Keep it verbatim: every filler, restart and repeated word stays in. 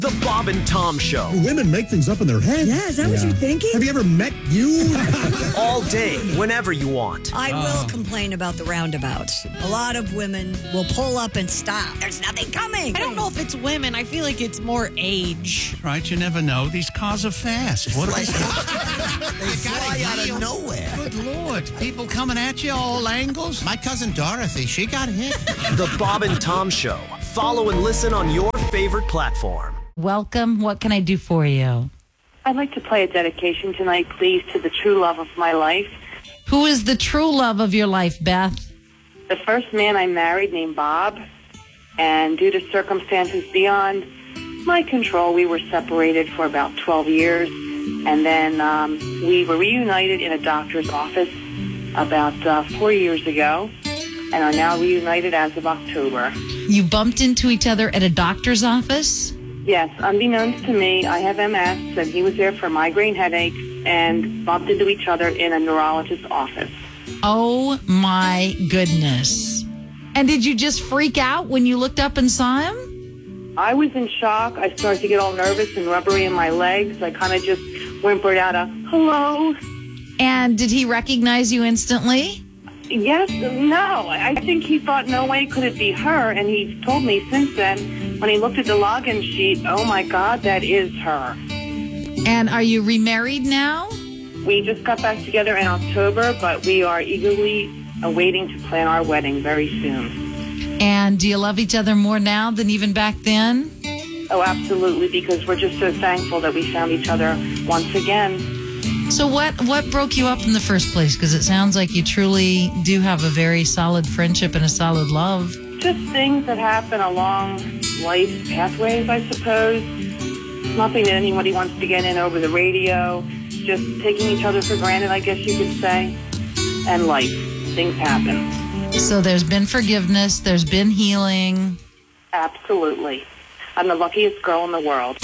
The Bob and Tom Show. Women make things up in their head. Yeah, is that yeah. what you're thinking? Have you ever met you? All day, whenever you want. I will complain about the roundabouts. A lot of women will pull up and stop. There's nothing coming. I don't know if it's women. I feel like it's more age. Right, you never know. These cars are fast. What They you fly out of nowhere. Good Lord. People coming at you all angles. My cousin Dorothy, she got hit. The Bob and Tom Show. Follow and listen on your favorite platform. Welcome. What can I do for you? I'd like to play a dedication tonight, please, to the true love of my life. Who is the true love of your life, Beth? The first man I married, named Bob, and due to circumstances beyond my control, we were separated for about twelve years, and then um, we were reunited in a doctor's office about uh, four years ago, and are now reunited as of October. You bumped into each other at a doctor's office? Yes, unbeknownst to me, I have M S, and he was there for migraine headaches, and bumped into each other in a neurologist's office. Oh, my goodness. And did you just freak out when you looked up and saw him? I was in shock. I started to get all nervous and rubbery in my legs. I kind of just whimpered out a, hello. And did he recognize you instantly? Yes, no. I think he thought, no way could it be her, and he's told me since then, when he looked at the login sheet, oh my God, that is her. And are you remarried now? We just got back together in October, but we are eagerly awaiting to plan our wedding very soon. And do you love each other more now than even back then? Oh, absolutely, because we're just so thankful that we found each other once again. So what, what broke you up in the first place? Because it sounds like you truly do have a very solid friendship and a solid love. Just things that happen along life pathways, I suppose. Nothing that anybody wants to get in over the radio. Just taking each other for granted, I guess you could say. And life. Things happen. So there's been forgiveness. There's been healing. Absolutely. I'm the luckiest girl in the world.